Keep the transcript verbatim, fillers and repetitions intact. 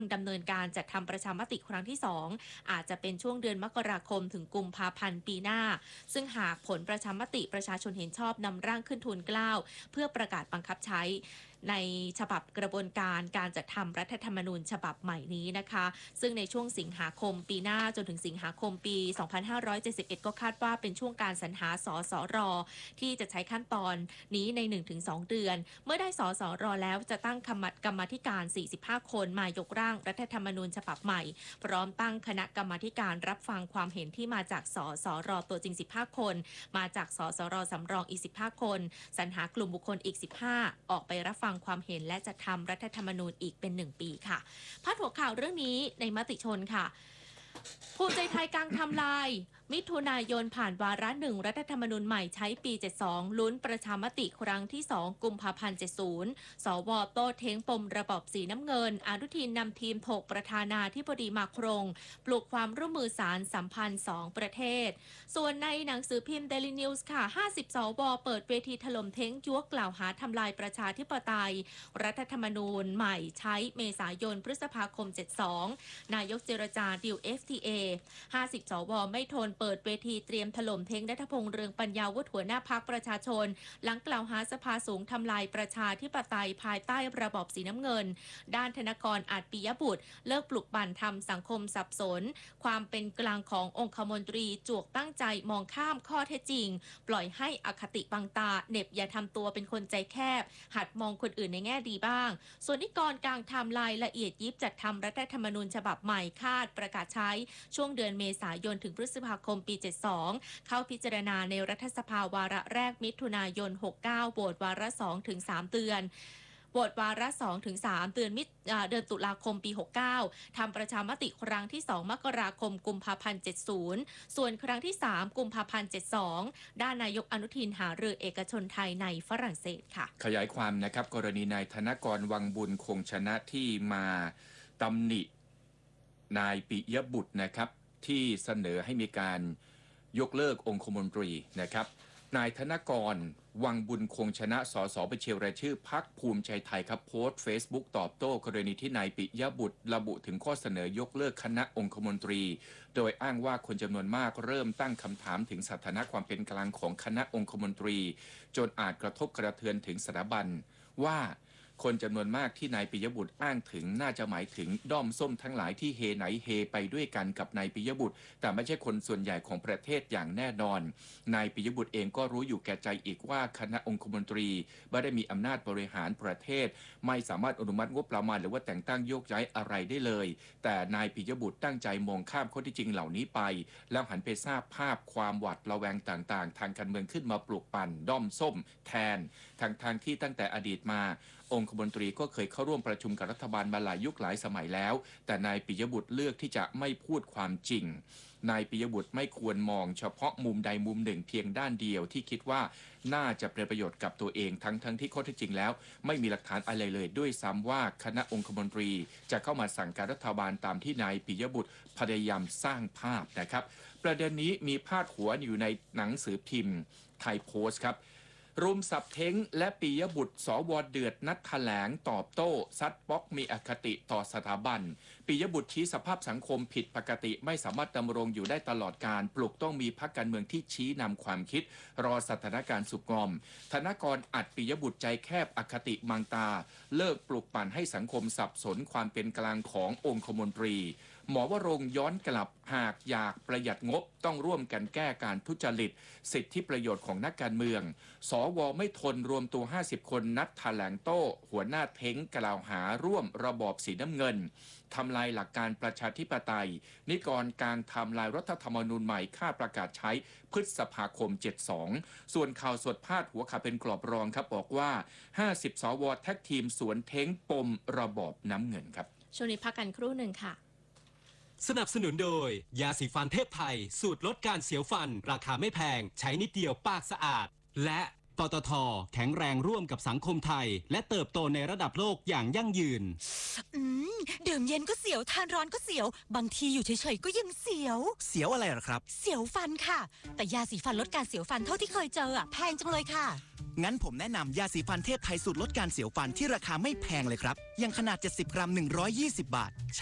ดำเนินการจัดทำประชามติครั้งที่สองอาจจะเป็นช่วงเดือนมกราคมถึงกุมภาพันธ์ปีหน้าซึ่งหากผลประชามติประชาชนเห็นชอบนำร่างขึ้นทูลเกล้าเพื่อประกาศบังคับใช้ในฉบับกระบวนการการจัดทำรัฐธรรมนูญฉบับใหม่นี้นะคะซึ่งในช่วงสิงหาคมปีหน้าจนถึงสิงหาคมปี สองพันห้าร้อยเจ็ดสิบเอ็ด ก็คาดว่าเป็นช่วงการสรรหาสสรที่จะใช้ขั้นตอนนี้ใน หนึ่งถึงสอง เดือนเมื่อได้สสรแล้วจะตั้งกรรมกรรมาธิการ สี่สิบห้า คนมายกร่างรัฐธรรมนูญฉบับใหม่พร้อมตั้งคณะกรรมาธิการรับฟังความเห็นที่มาจากสสรตัวจริง สิบห้า คนมาจากสสรสำรองอีก สิบห้า คนสรรหากลุ่มบุคคลอีก สิบห้า ออกไปรับฟังความเห็นและจัดทำรัฐธรรมนูญอีกเป็นหนึ่งปีค่ะพาดหัวข่าวเรื่องนี้ในมติชนค่ะภูมิใจไทยกลางทำลายมิถุนายนผ่านวาระหนึ่งรัฐธรรมนูญใหม่ใช้ปีเจ็ดสิบสองลุ้นประชามติครั้งที่สองกุมภาพันธ์เจ็ดสิบสวโต้เท้งปมระบอบสีน้ำเงินอนุทินนำทีมถกประธานาธิบดีมาครงปลุกความร่วมมือสารสัมพันธ์สองประเทศส่วนในหนังสือพิมพ์ Daily News ค่ะห้าสิบสวเปิดเวทีถล่มเท้งยั่วกล่าวหาทำลายประชาธิปไตยรัฐธรรมนูญใหม่ใช้เมษายนพฤษภาคมเจ็ดสิบสองนายกเจรจาดีล เอฟ ที เอ ห้าสิบสวไม่ทนเปิดเวทีเตรียมถล่มเท้งณัฐพงษ์เรืองปัญญาวุฒิหัวหน้าพรรคประชาชนหลังกล่าวหาสภาสูงทำลายประชาธิปไตยภายใต้ระบอบสีน้ำเงินด้านธนกรอาจปิยบุตรเลิกปลุกปั่นทำสังคมสับสนความเป็นกลางขององคมนตรีจวกตั้งใจมองข้ามข้อเท็จจริงปล่อยให้อคติบังตาเหน็บอย่าทำตัวเป็นคนใจแคบหัดมองคนอื่นในแง่ดีบ้างส่วนนิกรกลางไทม์ไลน์ละเอียดยิบจัดทำรัฐธรรมนูญฉบับใหม่คาดประกาศใช้ช่วงเดือนเมษายนถึงพฤษภาคมปีเจ็ดสิบสองเข้าพิจารณาในรัฐสภาวาระแรกมิถุนายนหกสิบเก้าโหวตวาระสองถึงสามเดือนโหวตวาระสองถึงสามเดือนมิเดือนตุลาคมปีหกสิบเก้าทำประชามติครั้งที่สองมกราคมกุมภาพันธ์เจ็ดสิบส่วนครั้งที่สามกุมภาพันธ์เจ็ดสิบสองด้านนายกอนุทินหารือเอกชนไทยในฝรั่งเศสค่ะขยายความนะครับกรณีนายธนกรวังบุญคงชนะที่มาตำหนินายปิยบุตรนะครับที่เสนอให้มีการยกเลิกองคมนตรีนะครับนายธนกรวังบุญคงชนะสสบัญชีรายชื่อพรรคภูมิใจไทยครับโพสต์เฟซบุ๊กตอบโต้กรณีที่นายปิยบุตรระบุถึงข้อเสนอยกเลิกคณะองคมนตรีโดยอ้างว่าคนจำนวนมากเริ่มตั้งคำถามถึงสถานะความเป็นกลางของคณะองคมนตรีจนอาจกระทบกระเทือนถึงสถาบันว่าคนจำนวนมากที่นายปิยบุตรอ้างถึงน่าจะหมายถึงด้อมส้มทั้งหลายที่เฮไหนเฮไปด้วยกันกับนายปิยบุตรแต่ไม่ใช่คนส่วนใหญ่ของประเทศอย่างแน่นอนนายปิยบุตรเองก็รู้อยู่แก่ใจอีกว่าคณะองคมนตรีไม่ได้มีอำนาจบริหารประเทศไม่สามารถอนุมัติงบประมาณหรือว่าแต่งตั้งโยกย้ายอะไรได้เลยแต่นายปิยบุตรตั้งใจมองข้ามข้อที่จริงเหล่านี้ไปแล้วหันไปสร้างภาพความหวาดระแวงต่างๆทางการเมืองขึ้นมาปลุกปั่นด้อมส้มแทนทางทางที่ตั้งแต่อดีตมาองคมนตรีก็เคยเข้าร่วมประชุมกับรัฐบาลมาหลายยุคหลายสมัยแล้วแต่นายปิยบุตรเลือกที่จะไม่พูดความจริงนายปิยบุตรไม่ควรมองเฉพาะมุมใดมุมหนึ่งเพียงด้านเดียวที่คิดว่าน่าจะเป็นประโยชน์กับตัวเองทั้งทั้งที่ข้อเท็จจริงแล้วไม่มีหลักฐานอะไรเลยด้วยซ้ำว่าคณะองคมนตรีจะเข้ามาสั่งการรัฐบาลตามที่นายปิยบุตรพยายามสร้างภาพนะครับประเด็นนี้มีพาดหัวอยู่ในหนังสือพิมพ์ไทยโพสต์ครับรุมสับเท้งและปิยบุตรสวเดือดนัดแถลงตอบโต้ซัดป๊อกมีอคติต่อสถาบันปิยบุตรชี้สภาพสังคมผิดปกติไม่สามารถดำรงอยู่ได้ตลอดการปลุกต้องมีพรรคการเมืองที่ชี้นำความคิดรอสถานการณ์สุกงอมธนกรอัดปิยบุตรใจแคบอคติมังตาเลิกปลุกปั่นให้สังคมสับสนความเป็นกลางขององคมนตรีหมอวรงค์ย้อนกลับหากอยากประหยัดงบต้องร่วมกันแก้การทุจริตสิทธิประโยชน์ของนักการเมืองสวไม่ทนรวมตัวห้าสิบคนนัดแถลงโต้หัวหน้าเท้งกล่าวหาร่วมระบอบสีน้ำเงินทำลายหลักการประชาธิปไตยนิกรการทำลายรัฐธรรมนูญใหม่ค่าประกาศใช้พฤษภาคมเจ็ดสิบสองส่วนข่าวสดพาดหัวข่าวเป็นกรอบรองครับบอกว่าห้าสิบสวแท็กทีมสวนเท้งปมระบอบน้ำเงินครับช่วงนี้พักกันครู่หนึ่งค่ะสนับสนุนโดยยาสีฟันเทพไทยสูตรลดการเสียวฟันราคาไม่แพงใช้นิดเดียวปากสะอาดและปตท.แข็งแรงร่วมกับสังคมไทยและเติบโตในระดับโลกอย่างยั่งยืนอืมดื่มเย็นก็เสียวทานร้อนก็เสียวบางทีอยู่เฉยๆก็ยังเสียวเสียวอะไรหรอครับเสียวฟันค่ะแต่ยาสีฟันลดการเสียวฟันเท่าที่เคยเจออ่ะแพงจังเลยค่ะงั้นผมแนะนำยาสีฟันเทพไทยสูตรลดการเสียวฟันที่ราคาไม่แพงเลยครับ อย่างขนาดเจ็ดสิบกรัมหนึ่งร้อยยี่สิบบาท